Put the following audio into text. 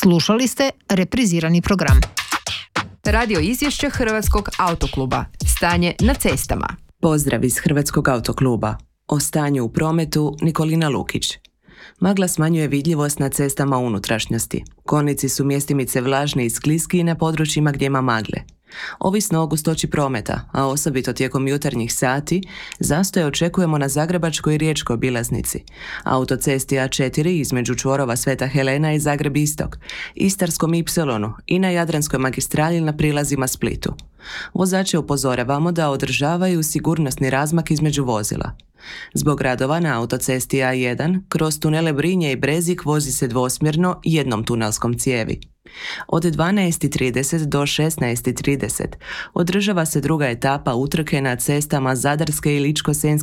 Slušali ste reprizirani program. Radio izvješće Hrvatskog autokluba. Stanje na cestama. Pozdrav iz Hrvatskog autokluba. O stanju u prometu Nikolina Lukić. Magla smanjuje vidljivost na cestama unutrašnjosti. Kolnici su mjestimice vlažni i skliski na područjima gdje ima magle. Ovisno o gustoći prometa, a osobito tijekom jutarnjih sati, zastoje očekujemo na Zagrebačkoj i Riječkoj obilaznici, autocesti A4 između čvorova Sveta Helena i Zagreb Istok, Istarskom Ipsilonu i na Jadranskoj magistrali na prilazima Splitu. Vozače upozoravamo da održavaju sigurnosni razmak između vozila. Zbog radova na autocesti A1 kroz tunele Brinje i Brezik vozi se dvosmjerno jednom tunelskom cijevi. Od 12:30 do 16:30 održava se druga etapa utrke na cestama Zadarske i Ličko-senjske